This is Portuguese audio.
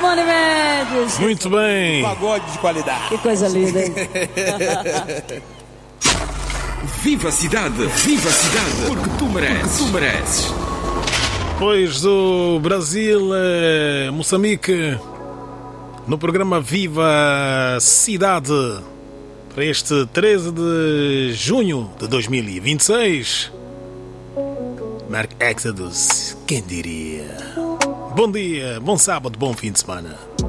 Simone Mendes. Muito bem. Pagode de qualidade. Que coisa linda, hein? Viva a cidade, porque tu mereces. Depois do Brasil, Moçambique, no programa Viva a Cidade, para este 13 de junho de 2026. Mark Exodus, quem diria? Bom dia, bom sábado, bom fim de semana.